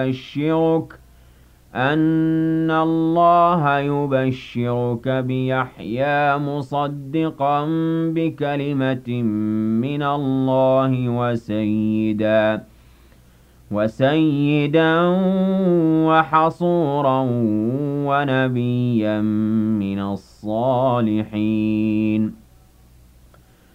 يبشرك أن الله يبشرك بيحيى مصدقا بكلمة من الله وسيدا وحصورا ونبيا من الصالحين